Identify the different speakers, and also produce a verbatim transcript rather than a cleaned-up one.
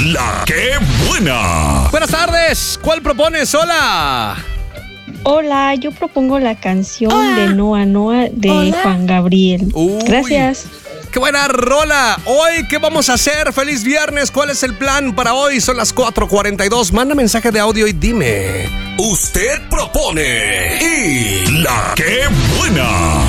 Speaker 1: La que buena.
Speaker 2: Buenas tardes. ¿Cuál propones? Hola.
Speaker 3: Hola, yo propongo la canción
Speaker 4: Hola.
Speaker 3: de Noa Noa de
Speaker 4: Hola.
Speaker 3: Juan Gabriel.
Speaker 2: Uy.
Speaker 3: Gracias.
Speaker 2: ¡Qué buena rola! Hoy, ¿qué vamos a hacer? ¡Feliz viernes! ¿Cuál es el plan para hoy? Son las cuatro cuarenta y dos. Manda mensaje de audio y dime.
Speaker 1: Usted propone y la que buena.